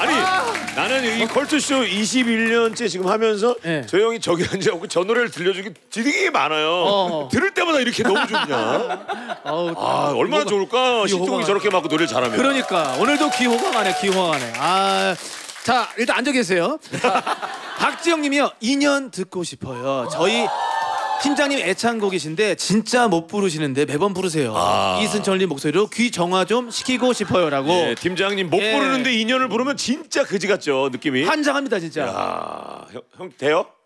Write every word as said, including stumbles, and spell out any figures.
아니 아. 나는 이 컬투쇼 이십일 년째 지금 하면서 네. 저 형이 저기 앉아갖고 저 노래를 들려주기 되게 많아요. 어. 들을 때마다 이렇게 너무 좋냐. 아 얼마나 좋을까. 신통이 저렇게 맞고 노래를 잘하면. 그러니까 오늘도 귀호강하네 귀호강하네. 아, 자 일단 앉아 계세요. 박지영님이요. 인연 듣고 싶어요. 저희 팀장님 애창곡이신데 진짜 못 부르시는데 매번 부르세요. 아. 이순철님 목소리로 귀 정화 좀 시키고 싶어요라고. 예, 팀장님 못 예. 부르는데 인연을 부르면 진짜 그지 같죠 느낌이. 환장합니다 진짜. 야, 형, 형 돼요?